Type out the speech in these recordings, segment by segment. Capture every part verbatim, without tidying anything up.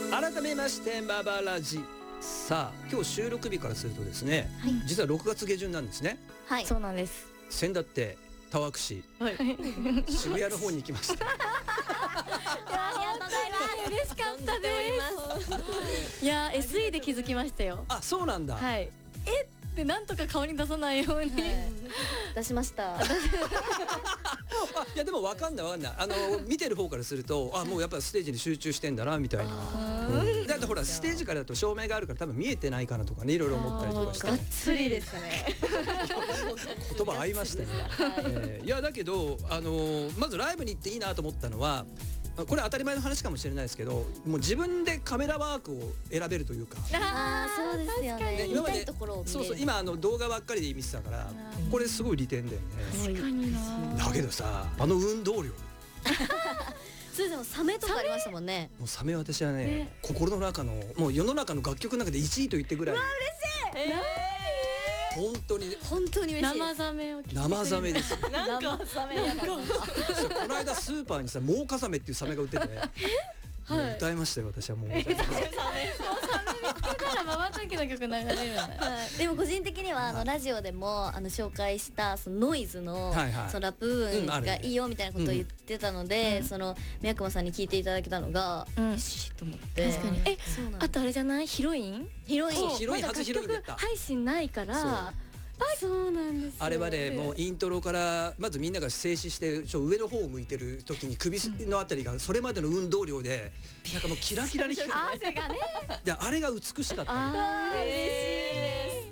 改めましてババラジ。さあ今日収録日からするとですね、 はい、 実はろくがつ下旬なんですね。 はい、そうなんです。 先だって田涌市、はい、渋谷の方に行きました。 ありがとうございます。嬉しかったです。いや エスイー で気づきましたよ。 あ、そうなんだ。 はい。えってなんとか顔に出さないように、はい、出しました。 いやでも分かんない分かんない。あの見てる方からすると、あもうやっぱステージに集中してんだなみたいな。うん、だってほらステージからだと照明があるから多分見えてないかなとかね、いろいろ思ったりとかして。 がっつりでしたね。 言葉合いましたね。えー、いやだけどあのー、まずライブに行っていいなと思ったのは。これ当たり前の話かもしれないですけど、もう自分でカメラワークを選べるというか。 ああ、そうですよね。 今までそうそう今あの動画ばっかりで見てたから、これすごい利点だよね。 確かにな。 だけどさ、あの運動量。 それでもサメとかありましたもんね。 もうサメは私はね、心の中のもう世の中の楽曲の中でいちいと言ってぐらい。 わあ嬉しい。 本当に本当に嬉しい。 生ザメを生ザメです。 なんかサメやな。この間スーパーにさモウカザメっていうサメが売ってて、歌いましたよ私はもう。サメ見つけたら瞬きの曲流れるんだ。 でも個人的にはあのラジオでもあの紹介したそのノイズのそのラップ部分がいいよみたいなことを言ってたので、その宮久保さんに聞いていただけたのがよしと思って。 確かに。え、あとあれじゃない？ヒロイン？ ヒロイン。 ヒロイン初ヒロインだった。 配信ないから。そうなんです。 あれはね、もうイントロからまずみんなが静止してちょ上の方を向いてる時に首のあたりがそれまでの運動量でなんかもうキラキラに光る。 汗がね。 であれが美しかった。 あー嬉しいです。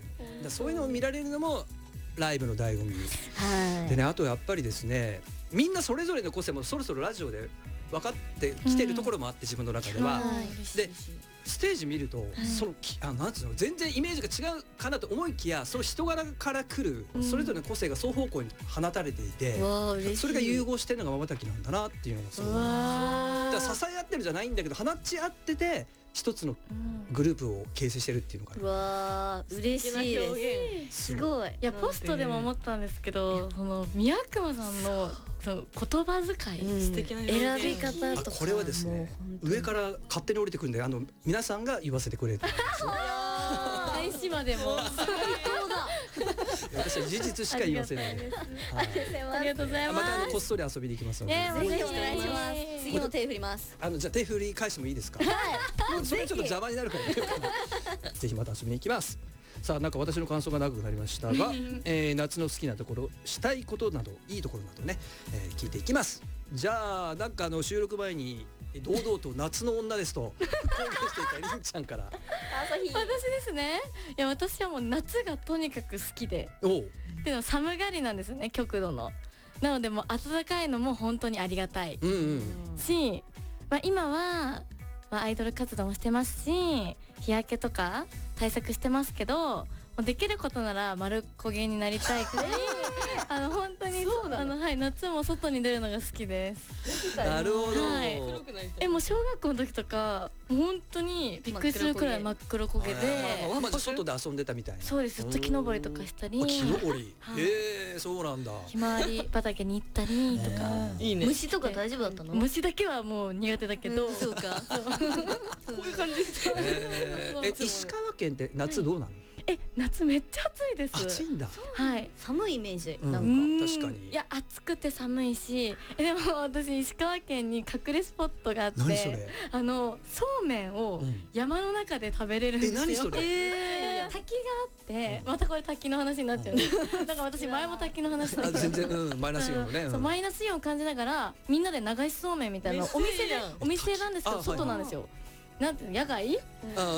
そういうのを見られるのもライブの醍醐味。 はい。 でね、あとやっぱりですね、みんなそれぞれの個性もそろそろラジオで分かってきてるところもあって、自分の中では。でステージ見ると、はい、そのあなんつうの全然イメージが違うかなと思いきや、その人柄から来る、うん、それぞれの個性が双方向に放たれていて、それが融合してるのがまばたきなんだなっていうのがすごい。だから支え合ってるじゃないんだけど放ち合ってて一つのグループを形成してるっていうのかな。 うわー嬉しいです。すごい。 いやポストでも思ったんですけど、その宮久保さんのその言葉遣い、うん、素敵な選び方とか。 これはですね、上から勝手に降りてくるんで、あの皆さんが言わせてくれたんですよ。 開始までも。 私は事実しか言わせない。 ありがとうございます。 またあのこっそり遊びに行きますので。 ぜひお願いします。次の手振ります。 あのじゃあ手振り返してもいいですか。はい。それちょっと邪魔になるから。ぜひまた遊びに行きます。さあなんか私の感想が長くなりましたが、えー、夏の好きなところ、したいことなどいいところなどね、えー、聞いていきます。じゃあなんかあの収録前に堂々と夏の女ですと公言していたりんちゃんから。 私ですね。いや私はもう夏がとにかく好きで。 おう。 っていうのは寒がりなんですね、極度の。なのでもう暖かいのも本当にありがたい。うんうん。し、まあ今は。まあ、アイドル活動もしてますし、日焼けとか対策してますけど、できることなら丸焦げになりたいくらいあの本当にあの、はい、夏も外に出るのが好きです。 なるほど、はい、 えもう小学校の時とか本当にびっくりするくらい真っ黒焦げで、 まだ外で遊んでたみたいな。 そうです。ずっと木登りとかしたり。 木登り、はい、えー、そうなんだ。 ひまわり畑に行ったりとか。 いいね。虫とか大丈夫だったの？ 虫だけはもう苦手だけど、 そうか。こういう感じです。 え石川県って夏どうなの？ え夏めっちゃ暑いです。 暑いんだ。 はい。 寒いイメージ。なんか確かに。 いや暑くて寒いし、でも私石川県に隠れスポットがあって、 何それ？ あのそうめんを山の中で食べれるんですよ。 え何それ？ えー、滝があって、またこれ滝の話になっちゃう。だから私前も滝の話した。 全然うんマイナスイオンね。 そうマイナスイオンを感じながらみんなで流しそうめんみたいなお店でお店なんですけど外なんですよ。なんていうの野外？